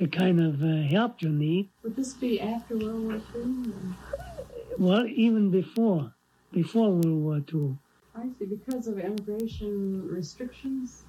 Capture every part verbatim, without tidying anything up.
the kind of uh, help you need. Would this be after World War Two? Well, even before, before World War Two. I see, because of immigration restrictions?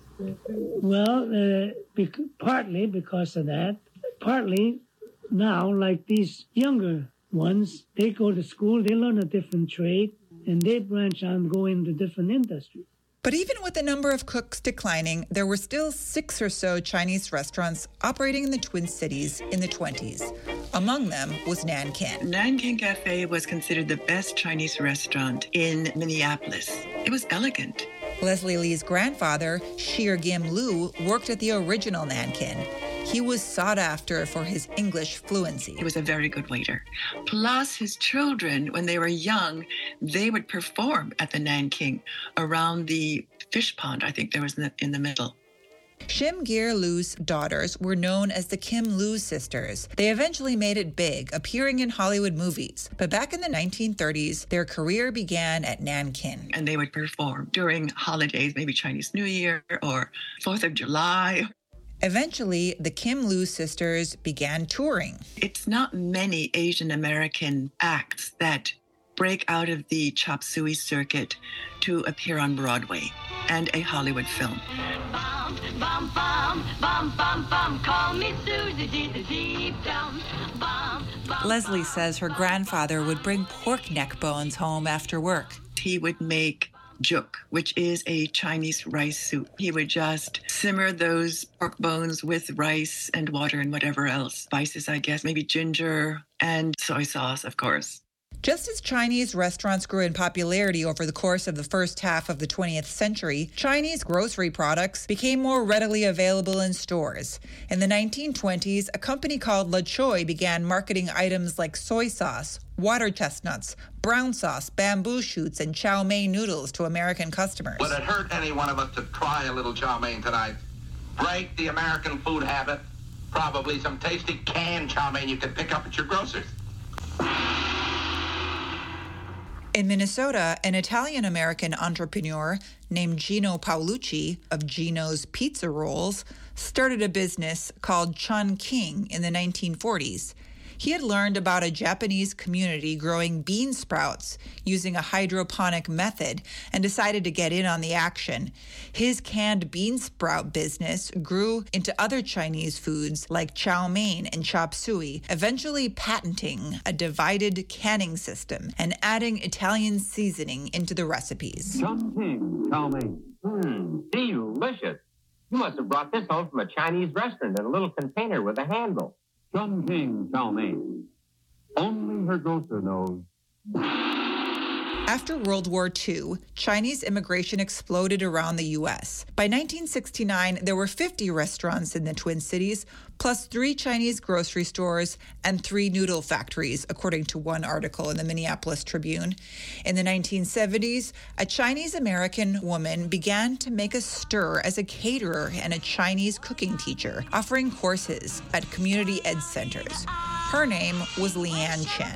Well, uh, bec- partly because of that. Partly now, like these younger ones, they go to school, they learn a different trade, and they branch out and go into different industries. But even with the number of cooks declining, there were still six or so Chinese restaurants operating in the Twin Cities in the twenties. Among them was Nankin. Nankin Cafe was considered the best Chinese restaurant in Minneapolis. It was elegant. Leslie Lee's grandfather, Shir Gim Lu, worked at the original Nankin. He was sought after for his English fluency. He was a very good waiter. Plus, his children, when they were young, they would perform at the Nanking around the fish pond, I think there was in the, in the middle. Shim Gir Lu's daughters were known as the Kim Lu sisters. They eventually made it big, appearing in Hollywood movies. But back in the nineteen thirties, their career began at Nankin. And they would perform during holidays, maybe Chinese New Year or fourth of July. Eventually, the Kim Lu sisters began touring. It's not many Asian American acts that break out of the chop suey circuit to appear on Broadway and a Hollywood film. Bum, bum, bum, bum, bum, bum. Call me Susie, deep down. Bum, bum, Leslie says her grandfather would bring pork neck bones home after work. He would make juk, which is a Chinese rice soup. He would just simmer those pork bones with rice and water and whatever else. Spices, I guess, maybe ginger and soy sauce, of course. Just as Chinese restaurants grew in popularity over the course of the first half of the twentieth century, Chinese grocery products became more readily available in stores. In the nineteen twenties, a company called La Choy began marketing items like soy sauce, water chestnuts, brown sauce, bamboo shoots, and chow mein noodles to American customers. Would it hurt any one of us to try a little chow mein tonight? Break the American food habit? Probably some tasty canned chow mein you could pick up at your grocer's. In Minnesota, an Italian-American entrepreneur named Gino Paolucci of Gino's Pizza Rolls started a business called Chun King in the nineteen forties. He had learned about a Japanese community growing bean sprouts using a hydroponic method and decided to get in on the action. His canned bean sprout business grew into other Chinese foods like chow mein and chop suey, eventually patenting a divided canning system and adding Italian seasoning into the recipes. Chun King chow mein. Mmm, delicious. You must have brought this home from a Chinese restaurant in a little container with a handle. Chun King chow mein. Only her grocer knows. After World War Two, Chinese immigration exploded around the U S. By nineteen sixty-nine, there were fifty restaurants in the Twin Cities, plus three Chinese grocery stores and three noodle factories, according to one article in the Minneapolis Tribune. In the nineteen seventies, a Chinese-American woman began to make a stir as a caterer and a Chinese cooking teacher, offering courses at community ed centers. Her name was Leanne Chen.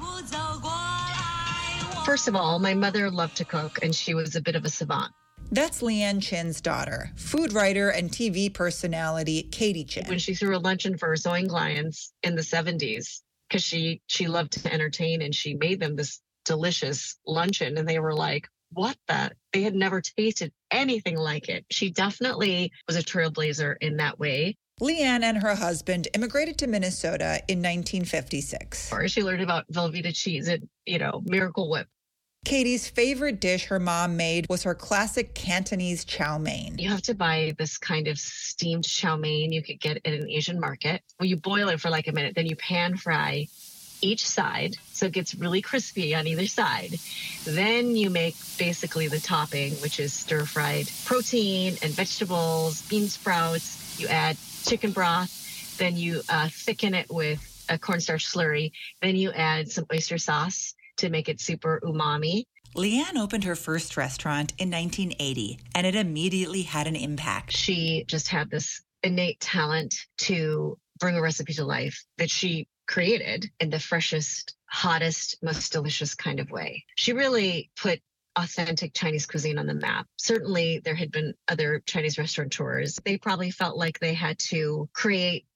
First of all, my mother loved to cook, and she was a bit of a savant. That's Leanne Chen's daughter, food writer and T V personality Katie Chen. When she threw a luncheon for her sewing clients in the seventies, because she, she loved to entertain, and she made them this delicious luncheon, and they were like, what the? They had never tasted anything like it. She definitely was a trailblazer in that way. Leanne and her husband immigrated to Minnesota in nineteen fifty-six. She learned about Velveeta cheese at, you know, Miracle Whip. Katie's favorite dish her mom made was her classic Cantonese chow mein. You have to buy this kind of steamed chow mein you could get at an Asian market. Well, you boil it for like a minute, then you pan fry each side so it gets really crispy on either side. Then you make basically the topping, which is stir-fried protein and vegetables, bean sprouts. You add chicken broth, then you uh, thicken it with a cornstarch slurry. Then you add some oyster sauce to make it super umami. Leanne opened her first restaurant in nineteen eighty, and it immediately had an impact. She just had this innate talent to bring a recipe to life that she created in the freshest, hottest, most delicious kind of way. She really put authentic Chinese cuisine on the map. Certainly, there had been other Chinese restaurateurs. They probably felt like they had to create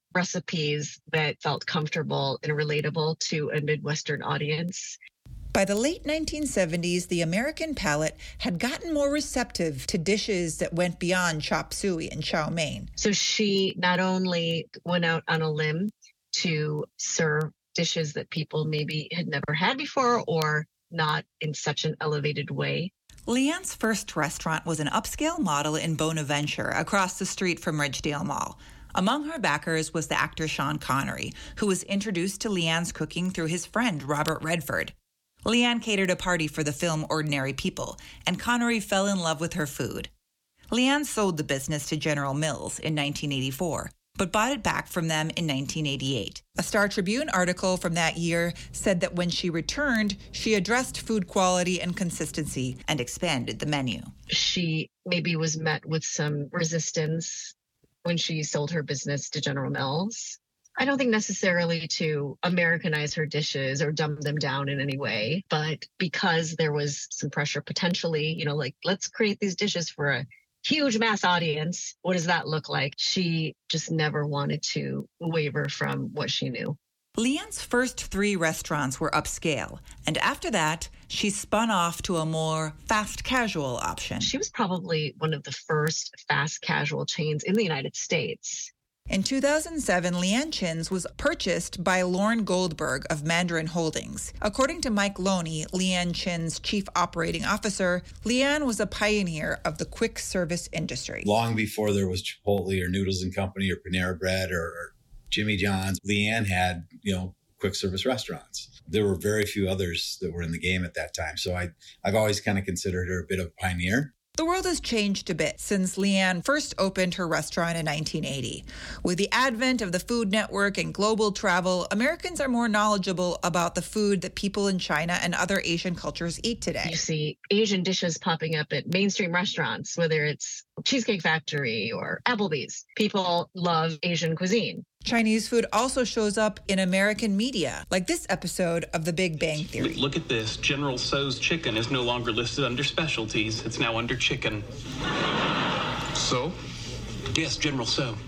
recipes that felt comfortable and relatable to a Midwestern audience. By the late nineteen seventies, the American palate had gotten more receptive to dishes that went beyond chop suey and chow mein. So she not only went out on a limb to serve dishes that people maybe had never had before or not in such an elevated way. Leanne's first restaurant was an upscale model in Bonaventure across the street from Ridgedale Mall. Among her backers was the actor Sean Connery, who was introduced to Leanne's cooking through his friend Robert Redford. Leanne catered a party for the film Ordinary People, and Connery fell in love with her food. Leanne sold the business to General Mills in nineteen eighty-four, but bought it back from them in nineteen eighty-eight. A Star Tribune article from that year said that when she returned, she addressed food quality and consistency and expanded the menu. She maybe was met with some resistance when she sold her business to General Mills. I don't think necessarily to Americanize her dishes or dumb them down in any way, but because there was some pressure potentially, you know, like, let's create these dishes for a huge mass audience. What does that look like? She just never wanted to waver from what she knew. Leanne's first three restaurants were upscale, and after that, she spun off to a more fast casual option. She was probably one of the first fast casual chains in the United States. In two thousand seven, Leanne Chin's was purchased by Lorne Goldberg of Mandarin Holdings. According to Mike Loney, Leanne Chin's chief operating officer, Leanne was a pioneer of the quick service industry. Long before there was Chipotle or Noodles and Company or Panera Bread or, or Jimmy John's, Leanne had, you know, quick service restaurants. There were very few others that were in the game at that time. So I, I've always kind of considered her a bit of a pioneer. The world has changed a bit since Leanne first opened her restaurant in nineteen eighty. With the advent of the Food Network and global travel, Americans are more knowledgeable about the food that people in China and other Asian cultures eat today. You see Asian dishes popping up at mainstream restaurants, whether it's Cheesecake Factory or Applebee's. People love Asian cuisine. Chinese food also shows up in American media, like this episode of The Big Bang Theory. Look at this. General Tso's chicken is no longer listed under specialties. It's now under chicken. So? Yes, General Tso.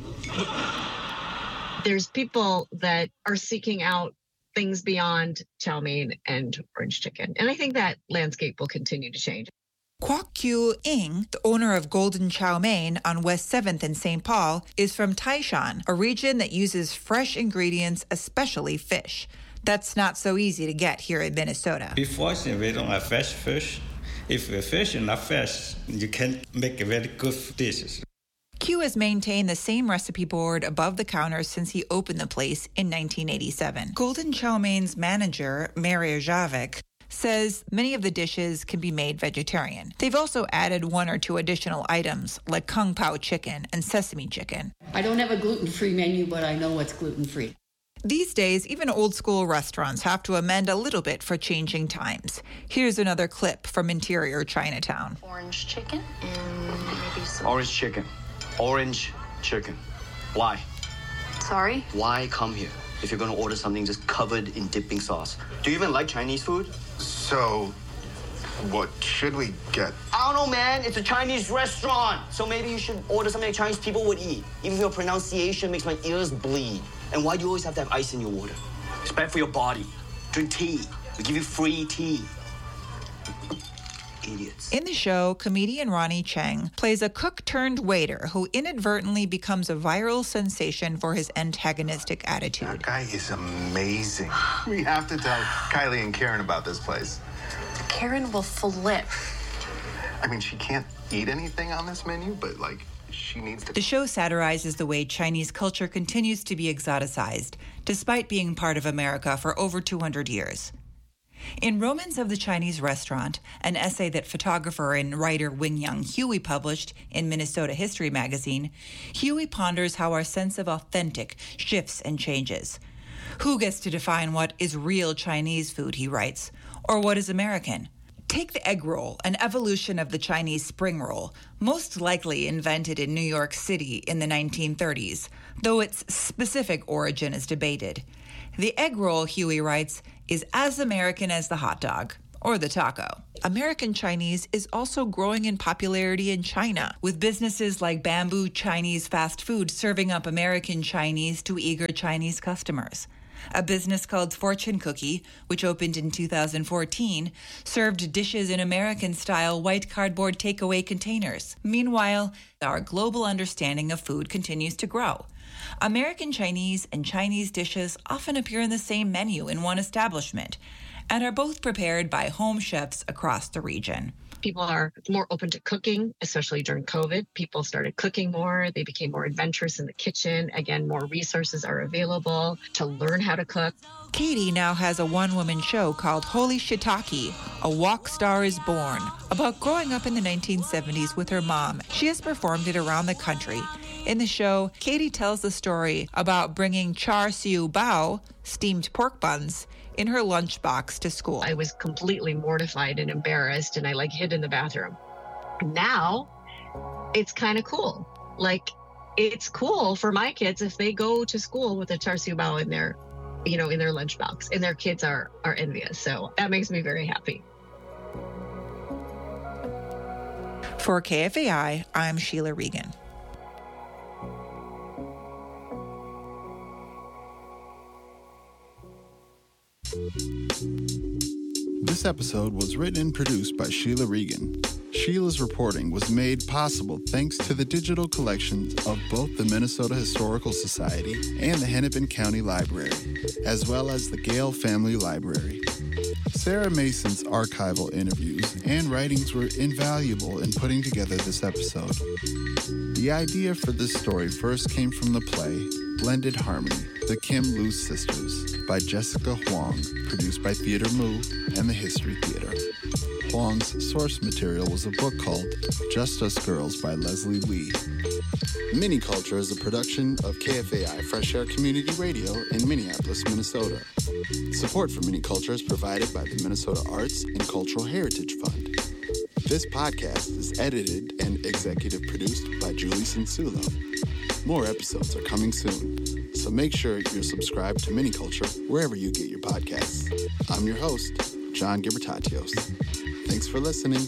There's people that are seeking out things beyond chow mein and orange chicken. And I think that landscape will continue to change. Kwok Kyu Ing, the owner of Golden Chow Mein on West seventh in Saint Paul, is from Taishan, a region that uses fresh ingredients, especially fish. That's not so easy to get here in Minnesota. Before, we don't have fresh fish. If the fish is not fresh, you can make a very good dishes. Q has maintained the same recipe board above the counter since he opened the place in nineteen eighty-seven. Golden Chow Mein's manager, Maria Javik, says many of the dishes can be made vegetarian. They've also added one or two additional items like Kung Pao chicken and sesame chicken. I don't have a gluten-free menu, but I know what's gluten-free. These days, even old-school restaurants have to amend a little bit for changing times. Here's another clip from interior Chinatown. Orange chicken and maybe some... Orange chicken. Orange chicken. Why? Sorry? Why come here if you're going to order something just covered in dipping sauce? Do you even like Chinese food? So, what should we get? I don't know, man. It's a Chinese restaurant. So maybe you should order something that Chinese people would eat. Even if your pronunciation makes my ears bleed. And why do you always have to have ice in your water? It's bad for your body. Drink tea. We give you free tea. Idiots. In the show, comedian Ronnie Cheng plays a cook-turned-waiter who inadvertently becomes a viral sensation for his antagonistic attitude. That guy is amazing. We have to tell Kylie and Karen about this place. Karen will flip. I mean, she can't eat anything on this menu, but, like, she needs to... The show satirizes the way Chinese culture continues to be exoticized, despite being part of America for over two hundred years. In Romance of the Chinese Restaurant, an essay that photographer and writer Wing-Young Huey published in Minnesota History magazine, Huey ponders how our sense of authentic shifts and changes. Who gets to define what is real Chinese food, he writes, or what is American? Take the egg roll, an evolution of the Chinese spring roll, most likely invented in New York City in the nineteen thirties, though its specific origin is debated. The egg roll, Huey writes, is as American as the hot dog, or the taco. American Chinese is also growing in popularity in China, with businesses like Bamboo Chinese Fast Food serving up American Chinese to eager Chinese customers. A business called Fortune Cookie, which opened in two thousand fourteen, served dishes in American-style white cardboard takeaway containers. Meanwhile, our global understanding of food continues to grow. American Chinese and Chinese dishes often appear in the same menu in one establishment and are both prepared by home chefs across the region. People are more open to cooking, especially during COVID. People started cooking more. They became more adventurous in the kitchen. Again, more resources are available to learn how to cook. Katie now has a one-woman show called Holy Shiitake, A Wok Star is Born, about growing up in the nineteen seventies with her mom. She has performed it around the country. In the show, Katie tells the story about bringing char siu bao, steamed pork buns, in her lunchbox to school. I was completely mortified and embarrassed, and I like hid in the bathroom. Now, it's kind of cool. Like, it's cool for my kids if they go to school with a char siu bao in their, you know, in their lunchbox, and their kids are are envious. So that makes me very happy. For K F A I, I'm Sheila Regan. This episode was written and produced by Sheila Regan. Sheila's reporting was made possible thanks to the digital collections of both the Minnesota Historical Society and the Hennepin County Library, as well as the Gale Family Library. Sarah Mason's archival interviews and writings were invaluable in putting together this episode. The idea for this story first came from the play Blended Harmony, The Kim Lu Sisters, by Jessica Huang, produced by Theater Mu and the History Theater. Huang's source material was a book called Just Us Girls by Leslie Lee. Mini Culture is a production of K F A I Fresh Air Community Radio in Minneapolis, Minnesota. Support for Mini Culture is provided by the Minnesota Arts and Cultural Heritage Fund. This podcast is edited and executive produced by Julie Sensulo. More episodes are coming soon, so make sure you're subscribed to Mini Culture wherever you get your podcasts. I'm your host, John Gibertatios. Thanks for listening.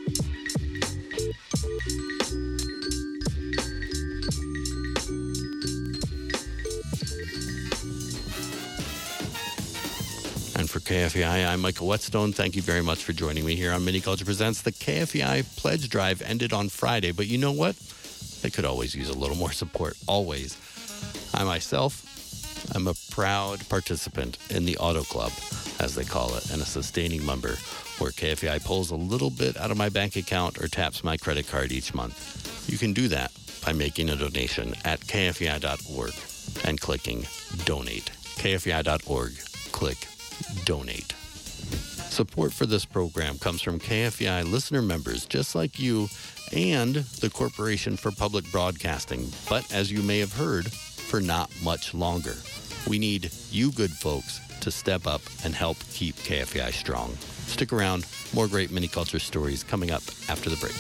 And for K F A I, I'm Michael Whetstone. Thank you very much for joining me here on Mini Culture Presents. The K F A I pledge drive ended on Friday, but you know what? They could always use a little more support, always. I myself, I'm a proud participant in the Auto Club, as they call it, and a sustaining member, where K F A I pulls a little bit out of my bank account or taps my credit card each month. You can do that by making a donation at K F A I dot org and clicking Donate. K F A I dot org, click Donate. Support for this program comes from K F A I listener members just like you and the Corporation for Public Broadcasting, but as you may have heard, for not much longer. We need you good folks to step up and help keep K F A I strong. Stick around. More great Mini Culture stories coming up after the break.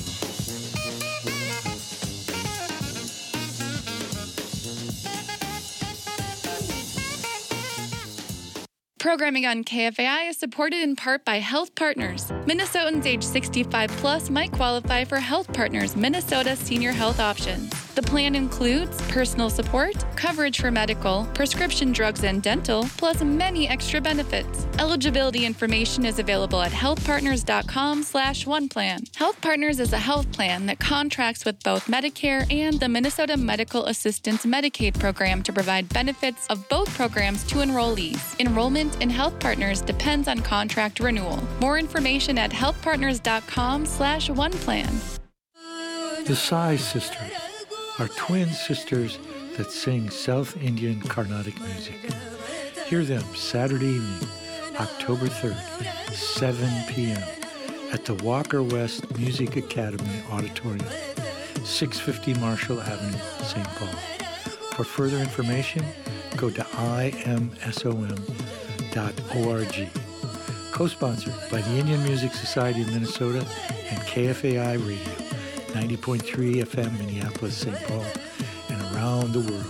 Programming on K F A I is supported in part by Health Partners. Minnesotans age sixty-five plus might qualify for Health Partners Minnesota Senior Health Options. The plan includes personal support, coverage for medical, prescription drugs and dental, plus many extra benefits. Eligibility information is available at healthpartners.com slash one plan. Health Partners is a health plan that contracts with both Medicare and the Minnesota Medical Assistance Medicaid program to provide benefits of both programs to enrollees. Enrollment in Health Partners depends on contract renewal. More information at healthpartners.com slash one plan. The Sai Sisters are twin sisters that sing South Indian Carnatic music. Hear them Saturday evening, October third, seven p.m. at the Walker West Music Academy Auditorium, six fifty Marshall Avenue, Saint Paul. For further information, go to I M S O M dot org. Co-sponsored by the Indian Music Society of Minnesota and K F A I Radio, ninety point three F M Minneapolis, Saint Paul, and around the world